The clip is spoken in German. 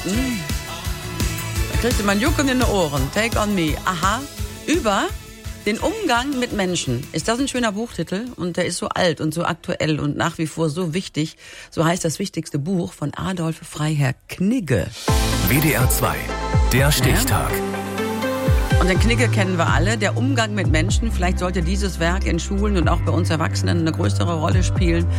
Da kriegte man Jucken in den Ohren. Take on me. Aha. Über den Umgang mit Menschen. Ist das ein schöner Buchtitel? Und der ist so alt und so aktuell und nach wie vor so wichtig. So heißt das wichtigste Buch von Adolf Freiherr Knigge. WDR 2, der Stichtag. Und den Knigge kennen wir alle. Der Umgang mit Menschen. Vielleicht sollte dieses Werk in Schulen und auch bei uns Erwachsenen eine größere Rolle spielen.